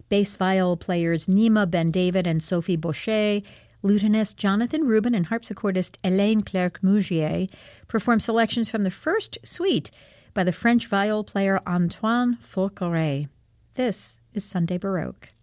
Bass viol players Nima Ben David and Sophie Baucher, lutenist Jonathan Rubin and harpsichordist Hélène Clerc-Mougier perform selections from the first suite by the French viol player Antoine Forqueray. This is Sunday Baroque.